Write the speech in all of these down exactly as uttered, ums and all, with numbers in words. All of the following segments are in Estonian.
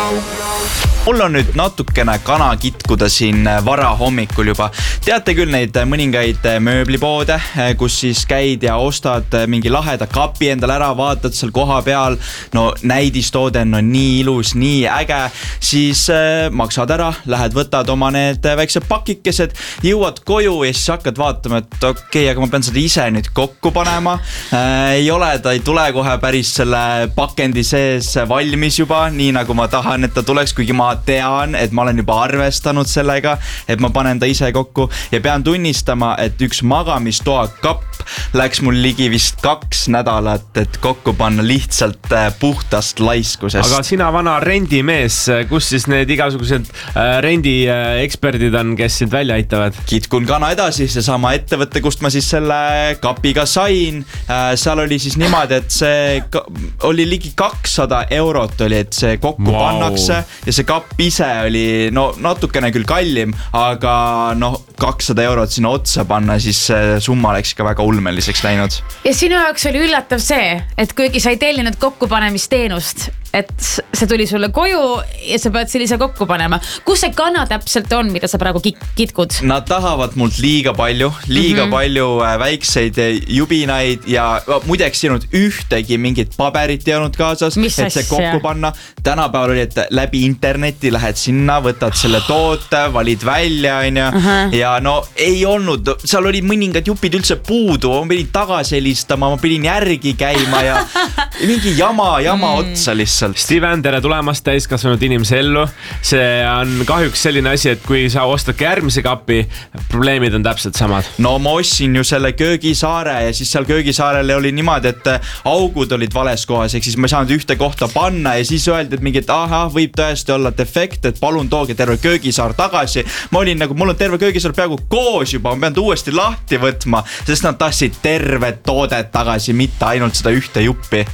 Mul on nüüd natukene kana kitkuda siin vara hommikul juba. Teate küll neid mõningaid mööblipoode, kus siis käid ja ostad mingi laheda kapi endale ära, vaatad seal koha peal, no näidistoode on nii ilus, nii äge, siis äh, maksad ära, lähed võtad oma need väiksed pakikesed, jõuad koju ja siis hakkad vaatama, et okei, okay, aga ma pean seda ise nüüd kokku panema. Äh, ei ole, ta ei tule kohe päris selle pakendi sees valmis juba, nii nagu ma tahan, et ta tuleks, kuigi ma tean, et ma olen juba arvestanud sellega, et ma panen ta ise kokku ja pean tunnistama, et üks magamistoa kapp läks mul ligi vist kaks nädalat, et kokku panna lihtsalt puhtast laiskusest. Aga sina vana rendimees, kus siis need igasugused rendieksperdid on, kes sind välja aitavad? Kitkun kana edasi, see sama ettevõtte, kust ma siis selle kapiga sain. Seal oli siis niimoodi, et see oli ligi kakssada eurot oli, et see kokku wow. pannakse ja see kapp ise oli no natukene küll kallim, aga noh, kakssada eurot sinna otsa panna, siis summa läks ikka väga ulmeliseks läinud. Ja sinu jaoks oli üllatav see, et kuigi sa ei tellinud kokkupanemisteenust, et see tuli sulle koju ja sa pead sellise kokku panema. Kus see kana täpselt on, mida sa praegu kitkud? Nad tahavad mult liiga palju, liiga mm-hmm. palju väikseid jubinaid ja muideks ei olnud ühtegi mingit paberit ei olnud kaasas, Mis et see kokku panna. Tänapäeval oli, et läbi interneti lähed sinna, võtad selle toote, valid välja onja, uh-huh. ja no ei olnud, seal oli mõningad jupid üldse puudu, ma pidin tagasi helistama, ma pidin järgi käima ja mingi jama, jama mm. otsa lihtsalt. Steven, tere tulemast täiskasvanud inimese ellu. See on kahjuks selline asi, et kui sa ostad järgmise kapi, probleemid on täpselt samad. No ma ostsin ju selle köögisaare ja siis seal köögisaarele oli niimoodi, et augud olid vales kohas, ehk siis ma ei saanud ühte kohta panna ja siis öeldi, et mingi, et aha, võib tõesti olla defekt, et palun tooge terve köögisaar tagasi. Ma olin nagu, mul on terve köögisaar peaaegu koos juba, ma pean ta uuesti lahti võtma, sest nad tahtsid tervet toodet tagasi, mitte ainult seda ühte juppi.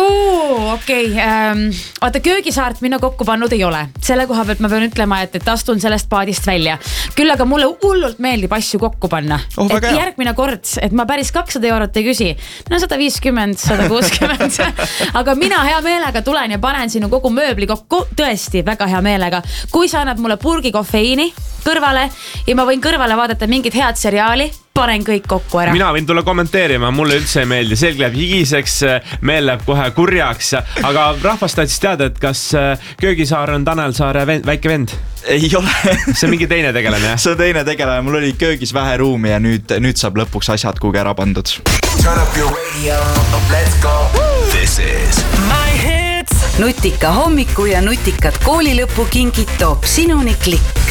Oo, okei. Okay. Ähm, vaata, köögisaart mina kokku pannud ei ole. Selle koha pealt ma pean ütlema, et, et astun sellest paadist välja. Küll aga mulle hullult meeldib asju kokku panna. Oh, et järgmine kord, et ma päris kakssada eurot ei küsi. No sada viiskümmend, sada kuuskümmend. Aga mina hea meelega tulen ja panen sinu kogu mööbli kokku. Tõesti, väga hea meelega. Kui sa annad mulle purgi kofeiini kõrvale ja ma võin kõrvale vaadata mingit head seriaali, panen kõik kokku ära. Mina võin tulla kommenteerima, mulle üldse ei meeldi. Selg läheb higiseks, meel läheb kohe kurjaks. Aga rahvast tahtsis teada, et kas köögisaar on Tanel Saare vend, väike vend? Ei ole. See on mingi teine tegelane, jah? See on teine tegelane. Mul oli köögis vähe ruumi ja nüüd, nüüd saab lõpuks asjad kuhugi ära pandud. Turn up your radio, let's go. This is My Hits. Nutika hommiku ja nutikad koolilõpu kingid toob sinuni Klikk.